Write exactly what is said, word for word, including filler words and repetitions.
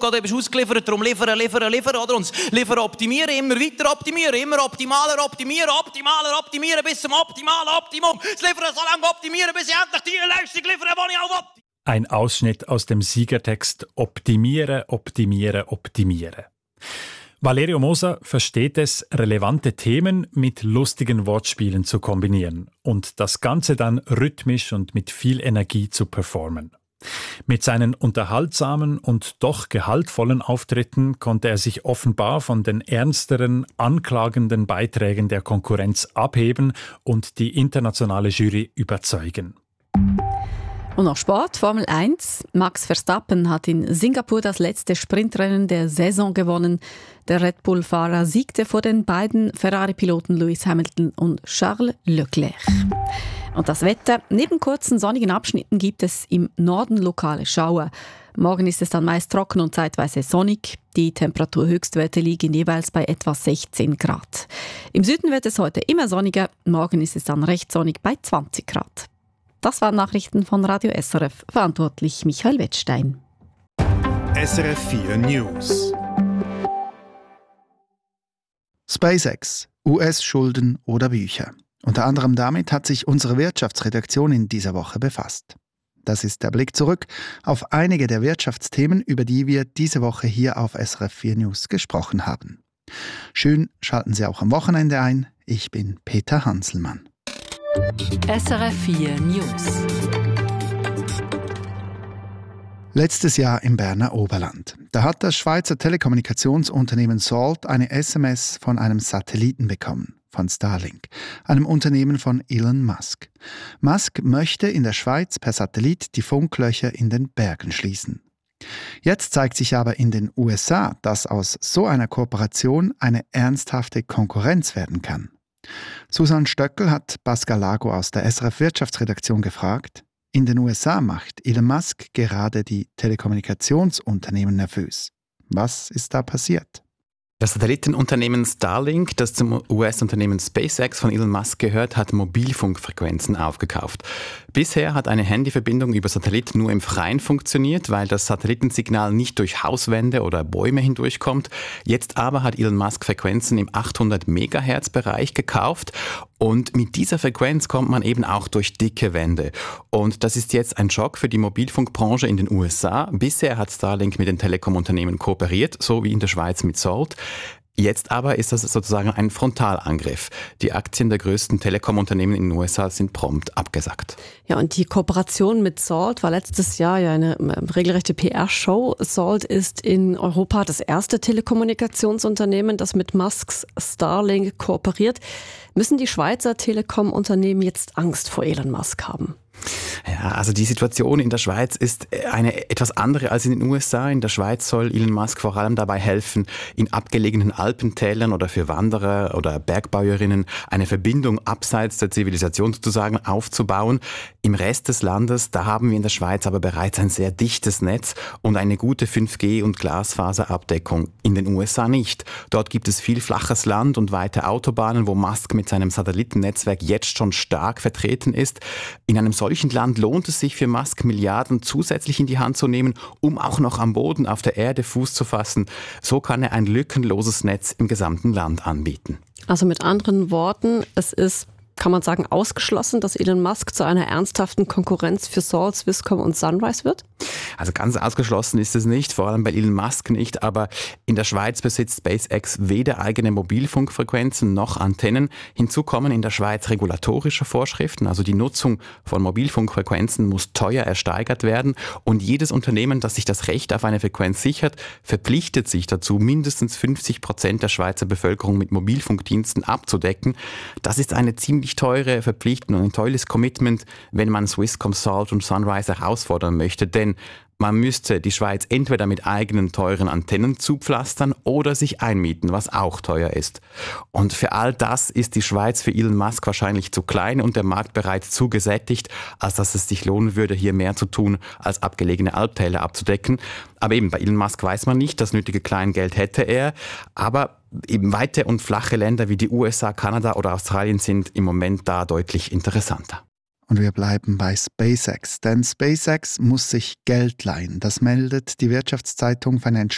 oder? Du bist ausgeliefert, darum liefern, liefern, liefern, oder? Und liefern, optimieren, immer weiter optimieren, immer optimaler optimieren, optimaler optimieren, bis zum optimalen Optimum. Das Liefern so lange optimieren, bis ich endlich die Leistung liefere, die ich auch will. Ein Ausschnitt aus dem Siegertext Optimieren, Optimieren, Optimieren. Valerio Moser versteht es, relevante Themen mit lustigen Wortspielen zu kombinieren und das Ganze dann rhythmisch und mit viel Energie zu performen. Mit seinen unterhaltsamen und doch gehaltvollen Auftritten konnte er sich offenbar von den ernsteren, anklagenden Beiträgen der Konkurrenz abheben und die internationale Jury überzeugen. Und noch Sport, Formel eins. Max Verstappen hat in Singapur das letzte Sprintrennen der Saison gewonnen. Der Red Bull-Fahrer siegte vor den beiden Ferrari-Piloten Lewis Hamilton und Charles Leclerc. Und das Wetter. Neben kurzen sonnigen Abschnitten gibt es im Norden lokale Schauer. Morgen ist es dann meist trocken und zeitweise sonnig. Die Temperaturhöchstwerte liegen jeweils bei etwa sechzehn Grad. Im Süden wird es heute immer sonniger. Morgen ist es dann recht sonnig bei zwanzig Grad. Das waren Nachrichten von Radio S R F. Verantwortlich Michael Wettstein. S R F vier News. SpaceX, U S-Schulden oder Bücher. Unter anderem damit hat sich unsere Wirtschaftsredaktion in dieser Woche befasst. Das ist der Blick zurück auf einige der Wirtschaftsthemen, über die wir diese Woche hier auf S R F vier News gesprochen haben. Schön schalten Sie auch am Wochenende ein. Ich bin Peter Hanselmann. S R F vier News. Letztes Jahr im Berner Oberland. Da hat das Schweizer Telekommunikationsunternehmen Salt eine S M S von einem Satelliten bekommen, von Starlink, einem Unternehmen von Elon Musk. Musk möchte in der Schweiz per Satellit die Funklöcher in den Bergen schließen. Jetzt zeigt sich aber in den U S A, dass aus so einer Kooperation eine ernsthafte Konkurrenz werden kann. Susan Stöckel hat Pascal Lago aus der S R F Wirtschaftsredaktion gefragt, in den U S A macht Elon Musk gerade die Telekommunikationsunternehmen nervös. Was ist da passiert? Das Satellitenunternehmen Starlink, das zum U S-Unternehmen SpaceX von Elon Musk gehört, hat Mobilfunkfrequenzen aufgekauft. Bisher hat eine Handyverbindung über Satellit nur im Freien funktioniert, weil das Satellitensignal nicht durch Hauswände oder Bäume hindurchkommt. Jetzt aber hat Elon Musk Frequenzen im achthundert Megahertz Bereich gekauft und mit dieser Frequenz kommt man eben auch durch dicke Wände. Und das ist jetzt ein Schock für die Mobilfunkbranche in den U S A. Bisher hat Starlink mit den Telekom-Unternehmen kooperiert, so wie in der Schweiz mit Salt. Jetzt aber ist das sozusagen ein Frontalangriff. Die Aktien der größten Telekom-Unternehmen in den U S A sind prompt abgesackt. Ja, und die Kooperation mit Salt war letztes Jahr ja eine regelrechte P R-Show. Salt ist in Europa das erste Telekommunikationsunternehmen, das mit Musks Starlink kooperiert. Müssen die Schweizer Telekom-Unternehmen jetzt Angst vor Elon Musk haben? Ja, also die Situation in der Schweiz ist eine etwas andere als in den U S A. In der Schweiz soll Elon Musk vor allem dabei helfen, in abgelegenen Alpentälern oder für Wanderer oder Bergbäuerinnen eine Verbindung abseits der Zivilisation sozusagen aufzubauen. Im Rest des Landes, da haben wir in der Schweiz aber bereits ein sehr dichtes Netz und eine gute fünf G- und Glasfaserabdeckung. In den U S A nicht. Dort gibt es viel flaches Land und weite Autobahnen, wo Musk mit seinem Satellitennetzwerk jetzt schon stark vertreten ist. In einem solchen Land lohnt es sich für Musk, Milliarden zusätzlich in die Hand zu nehmen, um auch noch am Boden auf der Erde Fuß zu fassen. So kann er ein lückenloses Netz im gesamten Land anbieten. Also mit anderen Worten, es ist, kann man sagen, ausgeschlossen, dass Elon Musk zu einer ernsthaften Konkurrenz für Salt, Swisscom und Sunrise wird? Also ganz ausgeschlossen ist es nicht, vor allem bei Elon Musk nicht, aber in der Schweiz besitzt SpaceX weder eigene Mobilfunkfrequenzen noch Antennen. Hinzu kommen in der Schweiz regulatorische Vorschriften, also die Nutzung von Mobilfunkfrequenzen muss teuer ersteigert werden und jedes Unternehmen, das sich das Recht auf eine Frequenz sichert, verpflichtet sich dazu, mindestens fünfzig Prozent der Schweizer Bevölkerung mit Mobilfunkdiensten abzudecken. Das ist eine ziemlich teure Verpflichtung und ein tolles Commitment, wenn man Swisscom, Salt und Sunrise herausfordern möchte, denn man müsste die Schweiz entweder mit eigenen teuren Antennen zupflastern oder sich einmieten, was auch teuer ist. Und für all das ist die Schweiz für Elon Musk wahrscheinlich zu klein und der Markt bereits zu gesättigt, als dass es sich lohnen würde, hier mehr zu tun, als abgelegene Alptäler abzudecken. Aber eben bei Elon Musk weiß man nicht, das nötige Kleingeld hätte er, aber eben weite und flache Länder wie die U S A, Kanada oder Australien sind im Moment da deutlich interessanter. Und wir bleiben bei SpaceX, denn SpaceX muss sich Geld leihen. Das meldet die Wirtschaftszeitung Financial